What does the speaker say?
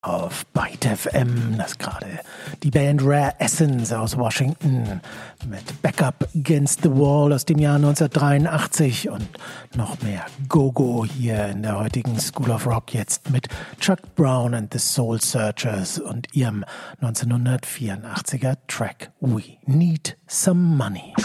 Auf Byte FM, das gerade die Band Rare Essence aus Washington mit Backup Against the Wall aus dem Jahr 1983 und noch mehr Go-Go hier in der heutigen School of Rock, jetzt mit Chuck Brown and the Soul Searchers und ihrem 1984er Track We Need Some Money.